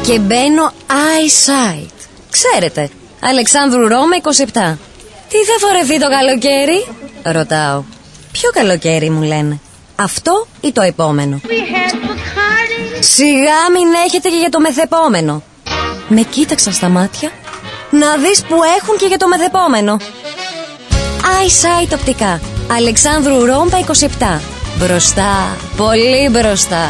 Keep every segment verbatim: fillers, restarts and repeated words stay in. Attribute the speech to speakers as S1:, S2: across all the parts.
S1: και μπαίνω eyesight. Ξέρετε, Αλεξάνδρου Ρώμα είκοσι επτά. Τι θα φορεθεί το καλοκαίρι? Ρωτάω. Ποιο καλοκαίρι μου λένε? Αυτό ή το επόμενο? Σιγά μην έχετε και για το μεθεπόμενο. Με κοίταξαν στα μάτια. Να δεις που έχουν και για το μεθεπόμενο. Eyesight οπτικά, Αλεξάνδρου Ρώμα είκοσι επτά. Μπροστά, πολύ μπροστά.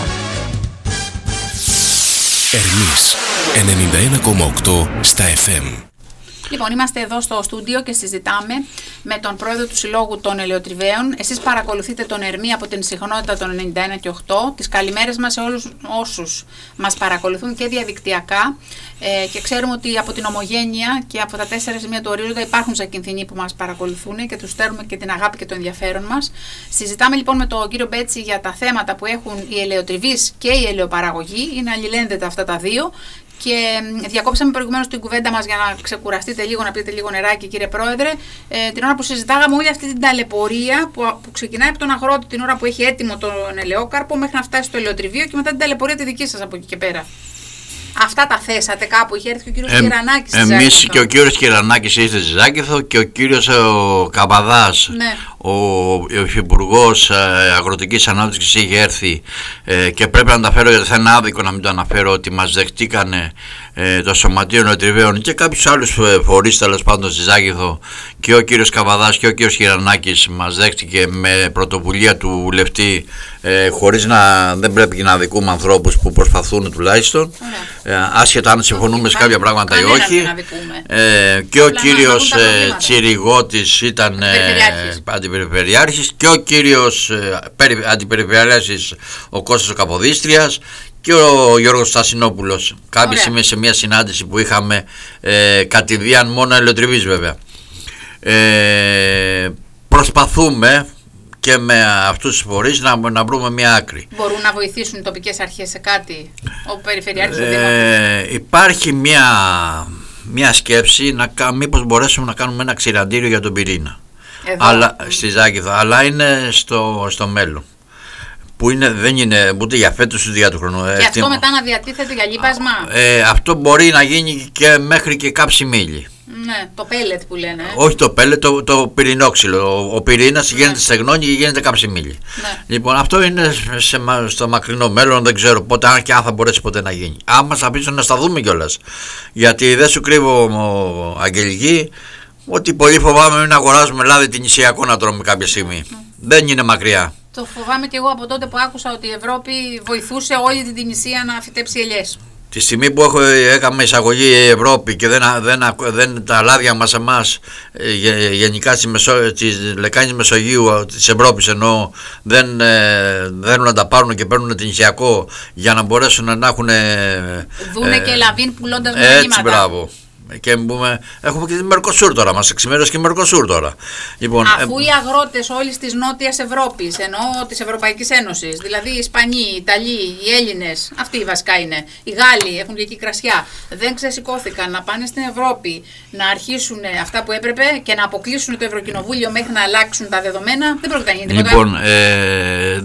S2: Εμείς ενενήντα ένα κόμμα οκτώ στα εφ εμ.
S3: Λοιπόν, είμαστε εδώ στο στούντιο και συζητάμε με τον πρόεδρο του Συλλόγου των Ελαιοτριβαίων. Εσείς παρακολουθείτε τον Ερμή από την συχνότητα των ενενήντα ένα και οκτώ. Τις καλημέρες μας σε όλους όσους μας παρακολουθούν και διαδικτυακά. Ε, και ξέρουμε ότι από την Ομογένεια και από τα τέσσερα σημεία του ορίζοντα υπάρχουν Ζακυνθινοί που μας παρακολουθούν και τους στέλνουμε και την αγάπη και το ενδιαφέρον μας. Συζητάμε λοιπόν με τον κύριο Μπέτσι για τα θέματα που έχουν οι ελαιοτριβείς και η ελαιοπαραγωγή. Είναι αλληλένδετα αυτά τα δύο. Και διακόψαμε προηγουμένως την κουβέντα μας για να ξεκουραστείτε λίγο, να πείτε λίγο νεράκι, κύριε Πρόεδρε, ε, την ώρα που συζητάγαμε όλη αυτή την ταλαιπωρία που, που ξεκινάει από τον αγρότη την ώρα που έχει έτοιμο τον ελαιόκαρπο μέχρι να φτάσει στο ελαιοτριβείο και μετά την ταλαιπωρία τη δική σας από εκεί και πέρα. Αυτά τα θέσατε κάπου, είχε έρθει και ο κύριος ε, Κυρανάκης.
S4: Εμείς και ο κύριος Κυρανάκης ήρθε στη Ζάκηθο και ο κύριος ο Καπαδάς, ναι. ο, ο Υφυπουργός Αγροτικής Ανάπτυξης είχε έρθει ε, και πρέπει να τα φέρω γιατί θα είναι άδικο να μην το αναφέρω ότι μας δεχτήκανε ε, το Σωματείο Ελαιοτριβαίων και κάποιους άλλους φορείς τέλος πάντων στη Ζάκηθο και ο κύριος Καπαδάς και ο κύριος Κυρανάκης μας δέχτηκε με πρωτοβουλία του βουλευτή ε, χωρίς να δεν πρέπει και να αδικούμε ανθρώπους που προσπαθούν τουλάχιστον. Ε, άσχετα αν συμφωνούμε σε κάποια πράγματα ή όχι. Ε, και ο κύριος ε, Τσιριγώτης ήταν ε, αντιπεριφερειάρχης και ο κύριος ε, περι, αντιπεριφερειάρχης ο Κώστας ο Καποδίστριας και ο Γιώργος Στασινόπουλος. Κάποια στιγμή σε μια συνάντηση που είχαμε ε, κατηδίαν μόνο ελαιοτριβείς βέβαια. Ε, προσπαθούμε και με αυτούς τους φορείς να, να βρούμε μια άκρη. Μπορούν να βοηθήσουν οι τοπικές αρχές σε κάτι, ο Περιφερειάρχης ε, ο Δήμαρχος? Υπάρχει μια, μια σκέψη να, μήπως μπορέσουμε να κάνουμε ένα ξηραντήριο για τον πυρήνα. Εδώ. Αλλά, στη Ζάκηθο, αλλά είναι στο, στο μέλλον. Που είναι, δεν είναι ούτε για φέτος ούτε για του χρόνου. Και ε, αυτό μετά να διατίθεται για λίπασμα? Ε, αυτό μπορεί να γίνει και μέχρι και κάψη μήλι. Ναι, το πέλετ που λένε. Ε. Όχι το πέλετ, το, το πυρηνόξυλο. Ο, ο πυρήνας ναι. γίνεται στεγνώνει και γίνεται κάψιμήλι. Ναι. Λοιπόν, αυτό είναι σε, στο μακρινό μέλλον, δεν ξέρω πότε, αν και αν θα μπορέσει ποτέ να γίνει. Άμα θα πείσω να στα δούμε κιόλας. Γιατί δεν σου κρύβω, ο, Αγγελική, ότι πολύ φοβάμαι μην αγοράζουμε λάδι την νησιακό να τρώμε κάποια στιγμή. Ναι. Δεν είναι μακριά. Το φοβάμαι και εγώ από τότε που άκουσα ότι η Ευρώπη βοηθούσε όλη την Τινησία να φυτέψει ελιές. Τη στιγμή που έχω, έκαμε εισαγωγή η Ευρώπη και δεν, δεν, δεν τα λάδια μας εμάς γενικά στη Μεσο, της λεκάνης Μεσογείου της Ευρώπης εννοώ δεν θέλουν να τα πάρουν και παίρνουν την νησιακό για να μπορέσουν να έχουν δούνε ε, και λαβίν πουλώντας μηνύματα. Έτσι μπράβο. Και πούμε, έχουμε και τη Μερκοσούρ τώρα, μας εξημέρωσε και η Μερκοσούρ τώρα. Λοιπόν, αφού ε... οι αγρότες όλης της Νότιας Ευρώπης, εννοώ της Ευρωπαϊκής Ένωσης, δηλαδή οι Ισπανοί, οι Ιταλοί, οι Έλληνες, αυτοί βασικά είναι, οι Γάλλοι έχουν και εκεί κρασιά, δεν ξεσηκώθηκαν να πάνε στην Ευρώπη να αρχίσουν αυτά που έπρεπε και να αποκλείσουν το Ευρωκοινοβούλιο μέχρι να αλλάξουν τα δεδομένα, δεν πρόκειται να γίνει τίποτα. Λοιπόν, ε...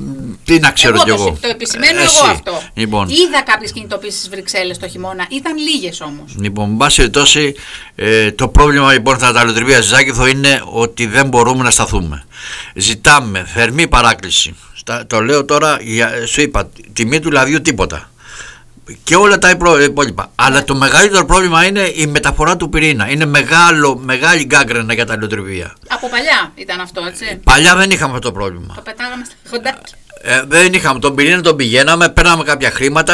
S4: τι να ξέρω εγώ κι εγώ. Το επισημαίνω Εσύ. εγώ αυτό. Λοιπόν. Είδα κάποιες κινητοποίησεις στις Βρυξέλλες το χειμώνα, ήταν λίγες όμως. Λοιπόν, με πάση περιπτώσει, ε, το πρόβλημα λοιπόν στα ταλαιοτριβεία στη Ζάκηθο είναι ότι δεν μπορούμε να σταθούμε. Ζητάμε θερμή παράκληση. Στα, το λέω τώρα, για, σου είπα, τιμή του λαδιού τίποτα. Και όλα τα υπόλοιπα. Yeah. Αλλά το μεγαλύτερο πρόβλημα είναι η μεταφορά του πυρήνα. Είναι μεγάλο, μεγάλη γκάγκρενα για τα ταλαιοτριβεία. Από παλιά ήταν αυτό, έτσι. Παλιά δεν είχαμε αυτό το πρόβλημα. Το πετάγαμε στα χοντάκια. Ε, δεν είχαμε τον πυρήνα, τον πηγαίναμε, παίρναμε κάποια χρήματα,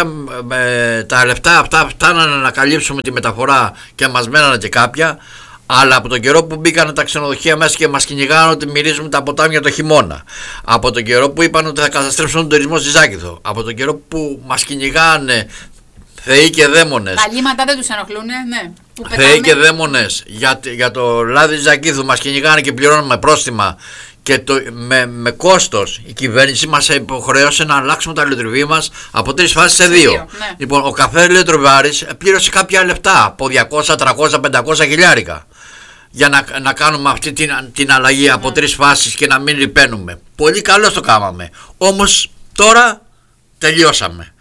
S4: ε, τα λεφτά αυτά φτάνανε να καλύψουμε τη μεταφορά και μας μένανε και κάποια. Αλλά από τον καιρό που μπήκαν τα ξενοδοχεία μέσα και μας κυνηγάνε ότι μυρίζουμε τα ποτάμια το χειμώνα, από τον καιρό που είπαν ότι θα καταστρέψουν τον τουρισμό στη Ζάκηθο, από τον καιρό που μας κυνηγάνε θεοί και δαίμονες. Τα λίμματα δεν τους ενοχλούνε, ναι. Θεοί και δαίμονες για, για το λάδι της Ζακήθου μας κυνηγάνε και πληρώνουμε πρόστιμα. Και το, με, με κόστος η κυβέρνηση μας υποχρεώσε να αλλάξουμε τα ελαιοτριβεία μας από τρεις φάσεις σε δύο. Ναι. Λοιπόν, ο καφέ ελαιοτριβάρης πλήρωσε κάποια λεφτά από διακόσια, τριακόσια, πεντακόσια χιλιάρικα για να, να κάνουμε αυτή την, την αλλαγή ναι. από τρεις φάσεις και να μην ρηπαίνουμε. Πολύ καλώς το κάναμε. Όμως τώρα τελειώσαμε.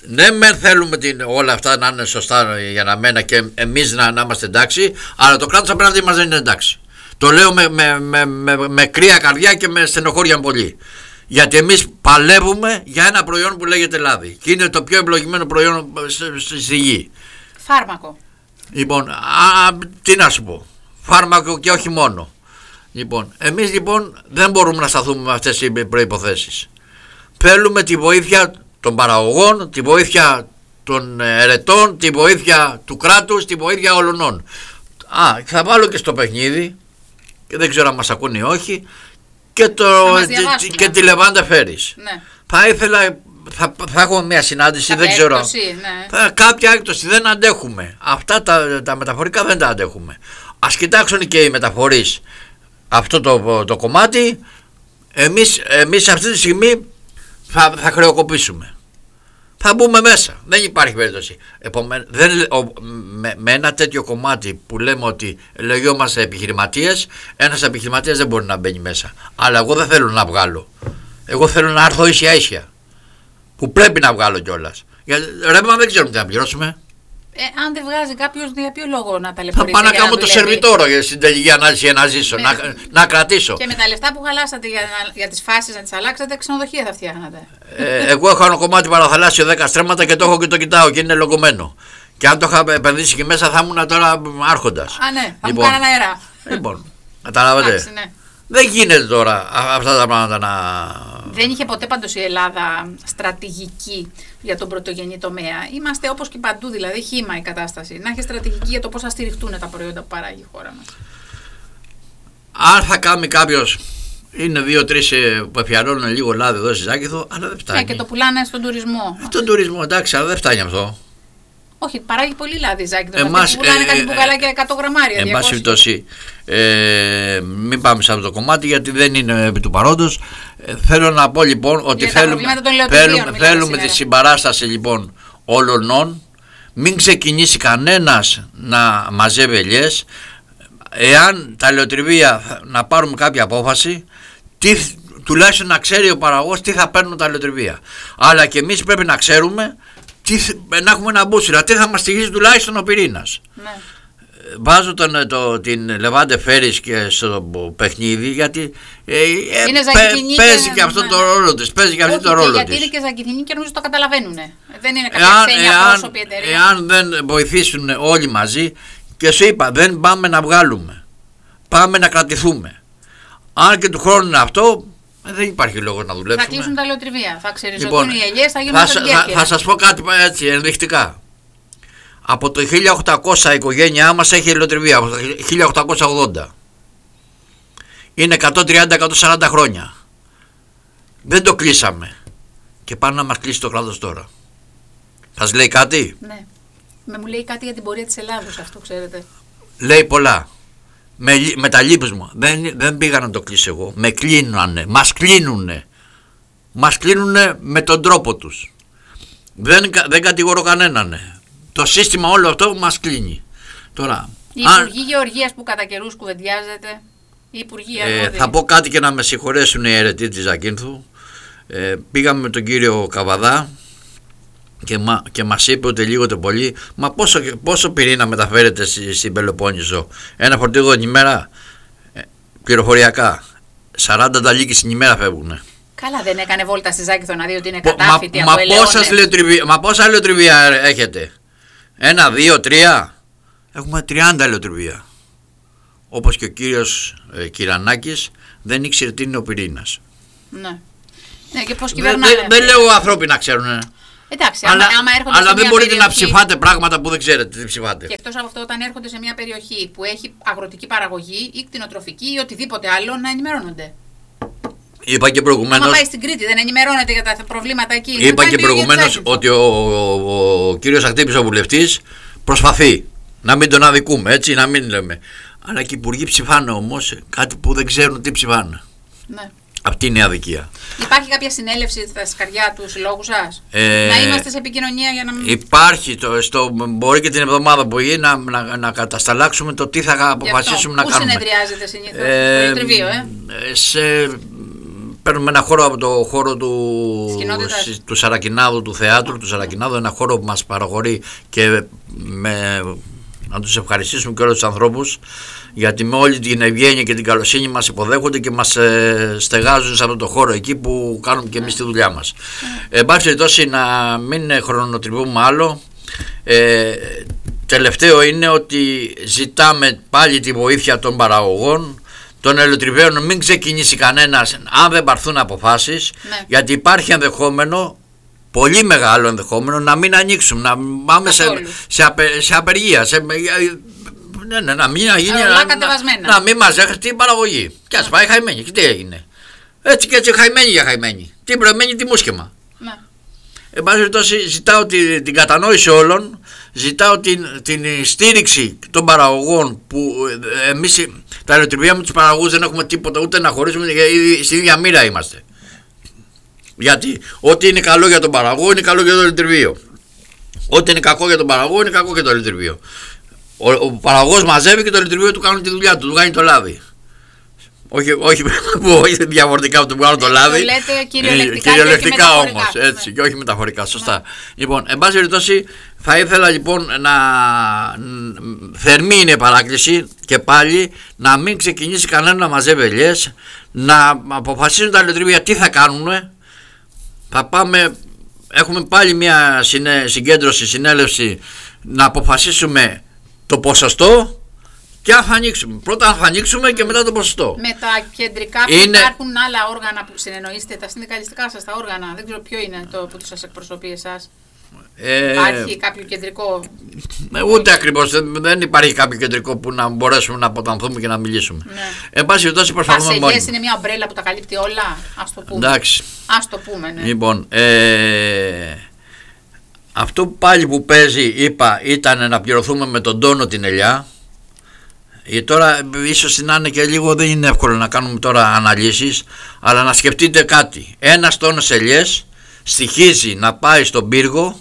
S4: ναι, μεν θέλουμε την, όλα αυτά να είναι σωστά για να μένει και εμείς να, να είμαστε εντάξει, αλλά το κράτος απέναντι μας δεν είναι εντάξει. Το λέω με, με, με, με, με κρύα καρδιά και με στενοχώρια πολύ. Γιατί εμείς παλεύουμε για ένα προϊόν που λέγεται λάδι. Και είναι το πιο ευλογημένο προϊόν στη γη.
S3: Φάρμακο.
S4: Λοιπόν, α, τι να σου πω. Φάρμακο και όχι μόνο. Λοιπόν, εμείς λοιπόν δεν μπορούμε να σταθούμε με αυτές τις προϋποθέσεις. Θέλουμε τη βοήθεια των παραγωγών, τη βοήθεια των ερετών, τη βοήθεια του κράτους, τη βοήθεια όλων. Α, θα βάλω και στο παιχνίδι, και δεν ξέρω αν μας ακούνε ή όχι, και, το, και, και τη Λεβάντα Φέρις. Ναι. Θα ήθελα, θα, θα έχουμε μια συνάντηση, κάποια δεν ξέρω. Έκπτωση, ναι. θα, κάποια έκπτωση, δεν αντέχουμε. Αυτά τα, τα μεταφορικά δεν τα αντέχουμε. Ας κοιτάξουν και οι μεταφορείς αυτό το, το κομμάτι. Εμείς, εμείς αυτή τη στιγμή θα, θα χρεοκοπήσουμε. Θα μπούμε μέσα. Δεν υπάρχει περίπτωση. Επομένως, δεν, ο, με, με ένα τέτοιο κομμάτι που λέμε ότι λεγόμαστε επιχειρηματίες, ένας επιχειρηματίας δεν μπορεί να μπαίνει μέσα. Αλλά εγώ δεν θέλω να βγάλω. Εγώ θέλω να έρθω ίσια ίσια. Που πρέπει να βγάλω κιόλας. Γιατί ρεύμα δεν ξέρουμε τι να πληρώσουμε.
S3: Ε, αν δεν βγάζει κάποιος, για ποιο λόγο να ταλαιπωρήσει?
S4: Θα πάω να κάνω το σερβιτόρο για στην τελική ανάλυση για να ζήσω, με... να, να κρατήσω.
S3: Και με τα λεφτά που χαλάσατε για, για τις φάσεις να τις αλλάξετε, ξενοδοχεία θα φτιάχνατε.
S4: Ε, εγώ έχω ένα κομμάτι παραθαλάσσιο δέκα στρέμματα και το έχω και το κοιτάω και είναι λογωμένο. Και αν το είχα επενδύσει και μέσα θα ήμουν τώρα άρχοντας.
S3: Α, ναι, θα λοιπόν, μου κάνανε αέρα.
S4: Λοιπόν, καταλάβατε. Ναι. Δεν γίνεται τώρα αυτά τα πράγματα να...
S3: Δεν είχε ποτέ πάντως η Ελλάδα στρατηγική για τον πρωτογενή τομέα. Είμαστε όπως και παντού, δηλαδή χύμα η κατάσταση. Να έχει στρατηγική για το πώς θα στηριχτούν τα προϊόντα που παράγει η χώρα μας.
S4: Αν θα κάνει κάποιος, είναι δύο-τρεις που αφιερώνουν λίγο λάδι εδώ στη Ζάκηθο, αλλά δεν φτάνει.
S3: Ναι, και το πουλάνε στον τουρισμό.
S4: Στον τουρισμό, εντάξει, αλλά δεν φτάνει αυτό.
S3: Όχι, παράγει πολύ λάδι η Ζάκηθο. Εμάς, πουλάνε ε, κάτι μπουκαλάκια εκατό γραμμάρια.
S4: Εν πάση περιπτώσει, ε, μην πάμε σε αυτό το κομμάτι γιατί δεν είναι επί του παρόντος. Ε, θέλω να πω λοιπόν ότι θέλουμε, θέλουμε, θέλουμε τη συμπαράσταση λοιπόν όλων. Μην ξεκινήσει κανένας να μαζεύει ελιές. Εάν τα ελαιοτριβία να πάρουμε κάποια απόφαση, τι, τουλάχιστον να ξέρει ο παραγωγός τι θα παίρνουν τα ελαιοτριβία. Αλλά και εμείς πρέπει να ξέρουμε. Τι, να έχουμε ένα μπούσιλα, τι θα μας στοιχίζει τουλάχιστον ο πυρήνας. Ναι. Βάζω τον, το, την Λεβάντε Φέρις και στο παιχνίδι γιατί ε, ε, παι, παίζει και, και αυτό ναι. το ρόλο της. Παίζει και αυτό το ρόλο
S3: γιατί
S4: της.
S3: Γιατί είναι και Ζακηθινή και νομίζω το καταλαβαίνουν. Δεν είναι κάποια ξένια πρόσωπη εταιρεία.
S4: Εάν δεν βοηθήσουν όλοι μαζί, και σου είπα, δεν πάμε να βγάλουμε. Πάμε να κρατηθούμε. Αν και του χρόνου είναι αυτό, δεν υπάρχει λόγο να δουλέψουμε.
S3: Θα κλείσουν τα ελαιοτριβία, θα ξεριζωθούν λοιπόν, οι ελιές, θα γίνουν
S4: θα, θα, θα σας πω κάτι έτσι ενδεικτικά. Από το χίλια οκτακόσια η οικογένειά μας έχει ελαιοτριβία, από το χίλια οκτακόσια ογδόντα. Είναι εκατόν τριάντα με εκατόν σαράντα χρόνια. Δεν το κλείσαμε. Και πάνε να μας κλείσει το κράτος τώρα. Σας λέει κάτι?
S3: Ναι. Με μου λέει κάτι για την πορεία της Ελλάδος αυτό, ξέρετε.
S4: Λέει πολλά. Με, με τα λύπους μου. Δεν, δεν πήγα να το κλείσω εγώ. Με κλείνανε. Μας κλείνουνε. Μας κλείνουνε με τον τρόπο τους. Δεν, δεν κατηγορώ κανέναν. Το σύστημα όλο αυτό μας κλείνει. Τώρα,
S3: η Υπουργή αν, Γεωργίας που κατά καιρούς κουβεντιάζεται. Η Υπουργή
S4: ε, θα πω κάτι και να με συγχωρέσουν οι αιρετοί της Ζακύνθου. Ε, πήγαμε με τον κύριο Καβαδά και, μα, και μας είπε ότι λίγο το πολύ, μα πόσο, πόσο πυρήνα μεταφέρεται στη, στην Πελοπόννησο? Ένα φορτηγό την ημέρα, ε, πληροφοριακά, σαράντα ταλίκες την ημέρα φεύγουν.
S3: Καλά, δεν έκανε βόλτα στη Ζάκηθο να δει ότι είναι κατάφυτη
S4: μα, από ελαιόνες. Μα πόσα ελαιοτριβία έχετε? Ένα, δύο, τρία? Έχουμε τριάντα ελαιοτριβία. Όπως και ο κύριος ε, Κυρανάκης δεν ήξερε τι είναι ο πυρήνας.
S3: Ναι. Ναι, και πώς κυβερνάνε.
S4: Δεν δε, δε λέω ανθρώποι να ξέρουν.
S3: Εντάξει,
S4: αλλά,
S3: άμα, άμα έρχονται
S4: αλλά
S3: σε
S4: δεν
S3: μια
S4: μπορείτε
S3: περιοχή,
S4: να ψηφάτε πράγματα που δεν ξέρετε τι ψηφάτε.
S3: Και εκτός από αυτό, όταν έρχονται σε μια περιοχή που έχει αγροτική παραγωγή ή κτηνοτροφική ή οτιδήποτε άλλο, να ενημερώνονται.
S4: Είπα και προηγουμένως.
S3: Αν πάει στην Κρήτη, δεν ενημερώνεται για τα προβλήματα εκεί?
S4: Είπα και προηγουμένως ότι ο, ο, ο, ο κύριος Ακτύπης, ο βουλευτής, προσπαθεί να μην τον αδικούμε, έτσι, να μην λέμε. Αλλά και οι υπουργοί ψηφάνε όμως κάτι που δεν ξέρουν τι ψηφάνε.
S3: Ναι.
S4: Αυτή είναι η αδικία.
S3: Υπάρχει κάποια συνέλευση στα σκαριά του συλλόγου σας? Ε, να είμαστε σε επικοινωνία για να μην...
S4: Υπάρχει, το, στο, μπορεί και την εβδομάδα που γίνει να, να, να κατασταλάξουμε το τι θα αποφασίσουμε να
S3: πού
S4: κάνουμε.
S3: Πού συνεδριάζεται συνήθως? Ε, στο Λιτριβείο, ε?
S4: Σε παίρνουμε ένα χώρο από το χώρο του, του Σαρακινάδου, του θεάτρου του Σαρακινάδου, ένα χώρο που μας παραχωρεί και με, να τους ευχαριστήσουμε και όλους τους ανθρώπους, γιατί με όλη την ευγένεια και την καλοσύνη μας υποδέχονται και μας ε, στεγάζουν σε αυτό το χώρο εκεί που κάνουμε και εμείς τη δουλειά μας. Ε, εν πάση περιπτώσει, να μην χρονοτριβούμε άλλο. Ε, τελευταίο είναι ότι ζητάμε πάλι τη βοήθεια των παραγωγών, των ελαιοτριβαίων, να μην ξεκινήσει κανένας αν δεν πάρθουν αποφάσεις, ναι. Γιατί υπάρχει ενδεχόμενο, πολύ μεγάλο ενδεχόμενο, να μην ανοίξουμε, να πάμε σε, σε, απε, σε απεργία, σε, ναι, ναι, να μην γίνει, να, να, να μην μαζεύει την παραγωγή. Και ας πάει χαϊμένη. Και τι έγινε? Έτσι και έτσι, χαϊμένη για χαϊμένη. Τι προεμένη, τι μουσκεμα. Ναι. Εν πάση περιπτώσει, ζητάω την, την κατανόηση όλων, ζητάω την, την στήριξη των παραγωγών που εμείς τα ελαιοτριβεία με τους παραγωγούς δεν έχουμε τίποτα ούτε να χωρίσουμε, γιατί στην ίδια μοίρα είμαστε. Γιατί ό,τι είναι καλό για τον παραγωγό είναι καλό για το ελαιοτριβείο. Ό,τι είναι κακό για τον παραγωγό είναι κακό για το ελαιοτριβείο. Ο, ο παραγωγός μαζεύει και το ελαιοτριβείο του κάνουν τη δουλειά του, του κάνει το λάδι. Όχι, όχι, όχι διαφορετικά από το που κάνω το λάδι. Το λέτε κυριολεκτικά, κυριολεκτικά όμως, έτσι, ναι. Και όχι μεταφορικά, σωστά. Ναι. Λοιπόν, εν πάση περιπτώσει, θα ήθελα λοιπόν να. Θερμή είναι η παράκληση και πάλι να μην ξεκινήσει κανένα να μαζεύει ελιές, να αποφασίσουν τα ελαιοτριβεία τι θα κάνουν. Θα πάμε, έχουμε πάλι μια συγκέντρωση, συνέλευση να αποφασίσουμε το ποσοστό. Και αν θα ανοίξουμε. Πρώτα αν θα ανοίξουμε και μετά το ποσοστό. Με τα κεντρικά που είναι... υπάρχουν άλλα όργανα που συνεννοείστε, τα συνδικαλιστικά σας τα όργανα. Δεν ξέρω ποιο είναι το που σας εκπροσωπεί εσάς. Ε... Υπάρχει κάποιο κεντρικό? Ε, ούτε ακριβώς. Δεν, δεν υπάρχει κάποιο κεντρικό που να μπορέσουμε να αποτανθούμε και να μιλήσουμε. Ναι. Εν πάση περιπτώσει προσπαθούμε μόνοι. Πασεγές είναι μια ομπρέλα που τα καλύπτει όλα. Ας το πούμε. Εντάξει. Ας το πούμε, ναι. Λοιπόν, ε... αυτό πάλι που παίζει, είπα, ήταν να πληρωθούμε με τον τόνο την ελιά. Ε, τώρα ίσως να είναι και λίγο, δεν είναι εύκολο να κάνουμε τώρα αναλύσεις, αλλά να σκεφτείτε κάτι. Ένας τόνος ελιές στοιχίζει να πάει στον πύργο,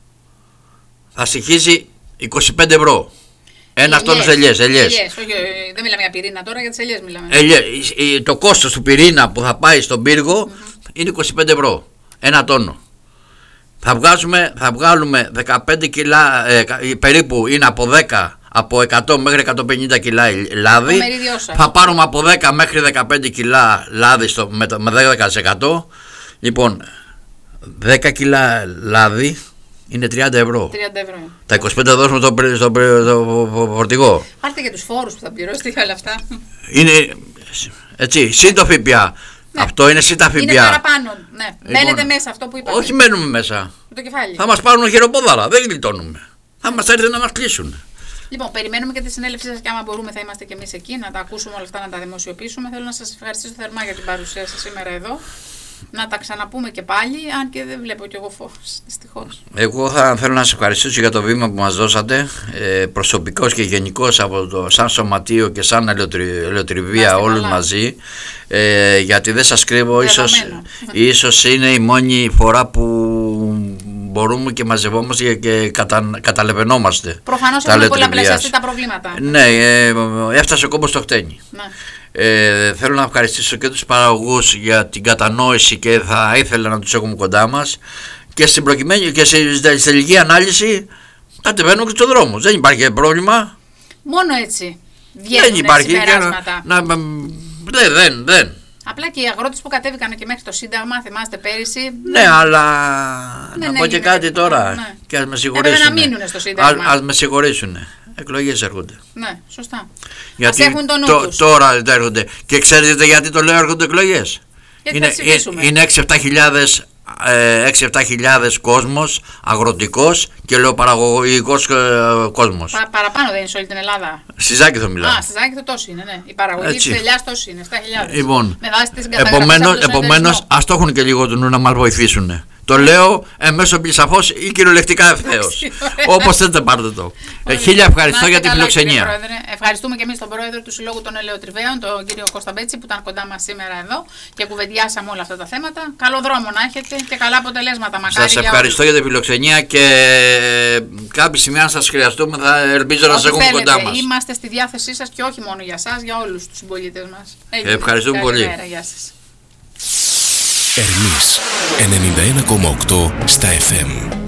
S4: θα στοιχίζει είκοσι πέντε ευρώ. Ένας τόνος ελιές, ελιές. ελιές. Όχι, δεν μιλάμε για πυρήνα τώρα, για τις ελιές μιλάμε. Ελιές, το κόστος του πυρήνα που θα πάει στον πύργο mm-hmm. είναι είκοσι πέντε ευρώ. Ένα τόνο. Θα, βγάζουμε, θα βγάλουμε δεκαπέντε κιλά, ε, περίπου είναι από δέκα, από εκατό μέχρι εκατόν πενήντα κιλά λάδι. Θα πάρουμε από δέκα μέχρι δεκαπέντε κιλά λάδι στο, με, με δέκα τοις εκατό. Λοιπόν, δέκα κιλά λάδι είναι τριάντα ευρώ. τριάντα ευρώ. Τα είκοσι πέντε δώσουμε στο, στο, στο, στο φορτηγό. Πάρτε και τους φόρους που θα πληρώσετε για όλα αυτά. Είναι έτσι, συν το ΦΠΑ. Ναι. Αυτό είναι συν τα ΦΠΑ. Είναι παραπάνω. Ναι. Λοιπόν, μένετε μέσα αυτό που είπατε. Όχι, μένουμε μέσα. Με το κεφάλι. Θα μας πάρουν χειροπόδαρα. Δεν γλιτώνουμε. Θα μας έρθει να μας κλείσουν. Λοιπόν, περιμένουμε και τη συνέλευσή σας και άμα μπορούμε θα είμαστε και εμείς εκεί να τα ακούσουμε όλα αυτά, να τα δημοσιοποιήσουμε. Θέλω να σας ευχαριστήσω θερμά για την παρουσία σας σήμερα εδώ. Να τα ξαναπούμε και πάλι, αν και δεν βλέπω κι εγώ φως, δυστυχώς. Εγώ θα θέλω να σας ευχαριστήσω για το βήμα που μας δώσατε, ε, προσωπικός και γενικός από το σαν σωματείο και σαν ελαιοτριβία όλους μαζί, ε, γιατί δεν σας κρύβω, ίσως, ίσως είναι η μόνη φορά που μπορούμε και μαζευόμαστε και κατα, καταλαβαίνόμαστε. Προφανώς έχουν πολλαπλασιαστεί τα προβλήματα. Ναι, ε, έφτασε ο κόμπος στο χτένι. Ναι. Ε, θέλω να ευχαριστήσω και τους παραγωγούς για την κατανόηση και θα ήθελα να τους έχουμε κοντά μας και στην προκειμένη και σε, σε τελική ανάλυση κατεβαίνουν και στον δρόμο. Δεν υπάρχει πρόβλημα. Μόνο έτσι βγαίνουν δεν υπάρχει συμπεράσματα. Να, να, δεν, δεν, δεν. Απλά και οι αγρότες που κατέβηκαν και μέχρι το Σύνταγμα, θυμάστε πέρυσι. Ναι, δεν... αλλά ναι, να ναι, πω και κάτι τώρα. Ναι. Και ας με συγχωρήσουν. Έπρεπε να μείνουν στο Σύνταγμα. Ας με συγχωρήσουν. Εκλογές έρχονται. Ναι, σωστά. Γιατί ας έχουν τον νου τους. Τώρα έρχονται. Και ξέρετε γιατί το λέω έρχονται εκλογές? Γιατί είναι, είναι έξι επτά χιλιάδες κόσμος, αγροτικός και λεωπαραγωγικός ε, κόσμος. Πα, παραπάνω δεν είναι σε όλη την Ελλάδα? Στη Ζάκηθο μιλάω. Α, στη Ζάκηθο τόσο είναι, ναι. Η παραγωγή της ελιάς τόσο είναι, επτά χιλιάδες. Λοιπόν, με βάση τις επομένως, επομένως ας το έχουν και λίγο του νου να μας βοηθήσουν. Το λέω εμέσω σαφώς ή κυριολεκτικά ευθέως. Όπως θέλετε πάρτε το. Ε, χίλια ευχαριστώ για την φιλοξενία. Ευχαριστούμε και εμείς τον πρόεδρο του Συλλόγου των Ελαιοτριβαίων, τον κύριο Κώστα Μπέτση, που ήταν κοντά μας σήμερα εδώ και κουβεντιάσαμε όλα αυτά τα θέματα. Καλό δρόμο να έχετε και καλά αποτελέσματα. Μακάρι. Σας ευχαριστώ για, για την φιλοξενία και κάποια στιγμή, αν σας χρειαστούμε, θα ελπίζω να σας έχουμε κοντά μας. Είμαστε στη διάθεσή σας και όχι μόνο για σας, για όλους τους συμπολίτες μας. Ευχαριστούμε πολύ. Γεια σας.
S2: Ερμής ενενήντα ένα κόμμα οκτώ στα εφ εμ.